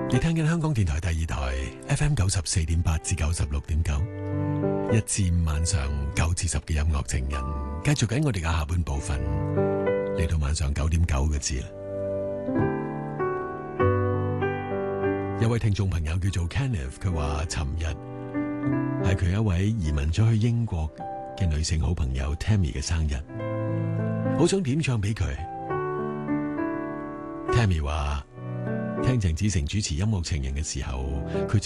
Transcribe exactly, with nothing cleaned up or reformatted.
你聽緊香港電台第二台 F M 九十四點八至九十六點九，一至五晚上九至十嘅音樂情人，繼續緊我哋嘅下半部分，嚟到晚上九點九個字啦。有位聽眾朋友叫做 Kenneth， 佢話尋日係佢一位移民咗去英國嘅女性好朋友 Tammy 嘅生日，好想點唱俾佢。Tammy 話聽鄭子誠主持音樂情人嘅時候，佢